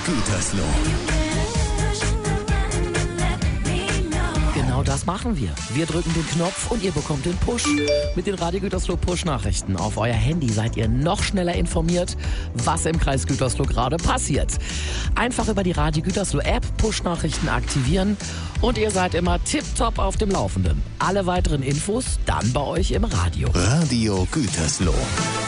Gütersloh. Genau das machen wir. Wir drücken den Knopf und ihr bekommt den Push. Mit den Radio Gütersloh Push-Nachrichten auf euer Handy seid ihr noch schneller informiert, was im Kreis Gütersloh gerade passiert. Einfach über die Radio Gütersloh App Push-Nachrichten aktivieren und ihr seid immer tipptopp auf dem Laufenden. Alle weiteren Infos dann bei euch im Radio. Radio Gütersloh.